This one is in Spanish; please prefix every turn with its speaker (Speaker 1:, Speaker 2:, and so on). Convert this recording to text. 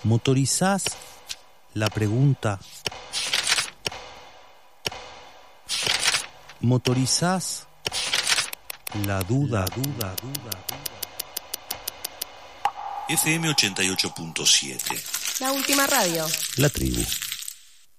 Speaker 1: Motorizás la pregunta. Motorizás la duda.
Speaker 2: FM 88.7.
Speaker 3: La última radio.
Speaker 1: La tribu.